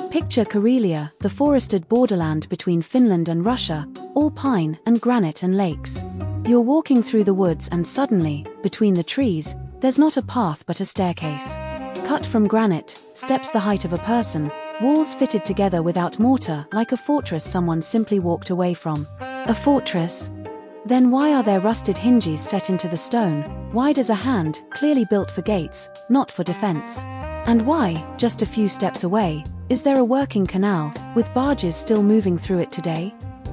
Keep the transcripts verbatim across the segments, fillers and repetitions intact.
Picture Karelia, the forested borderland between Finland and Russia, all pine and granite and lakes. You're walking through the woods and suddenly, between the trees, there's not a path but a staircase. Cut from granite, steps the height of a person, walls fitted together without mortar like a fortress someone simply walked away from. A fortress? Then why are there rusted hinges set into the stone, wide as a hand, clearly built for gates, not for defense? And why, just a few steps away, is there a working canal, with barges still moving through it today?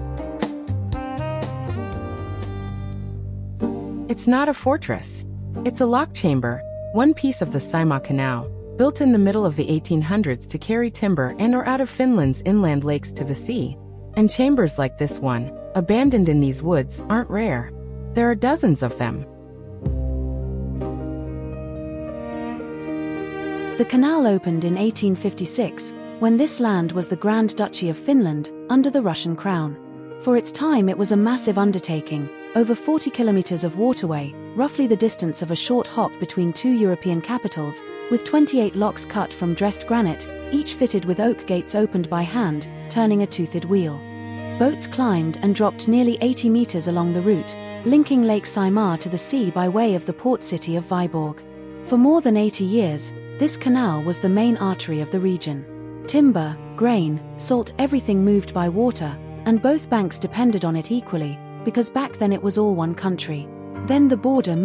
It's not a fortress. It's a lock chamber, one piece of the Saimaa Canal, built in the middle of the eighteen hundreds to carry timber and or out of Finland's inland lakes to the sea. And chambers like this one, abandoned in these woods, aren't rare. There are dozens of them. The canal opened in eighteen fifty-six, when this land was the Grand Duchy of Finland, under the Russian crown. For its time it was a massive undertaking, over forty kilometers of waterway, roughly the distance of a short hop between two European capitals, with twenty-eight locks cut from dressed granite, each fitted with oak gates opened by hand, turning a toothed wheel. Boats climbed and dropped nearly eighty meters along the route, linking Lake Saimaa to the sea by way of the port city of Vyborg. For more than eighty years, this canal was the main artery of the region. Timber, grain, salt, everything moved by water, and both banks depended on it equally, because back then it was all one country. Then the border moved.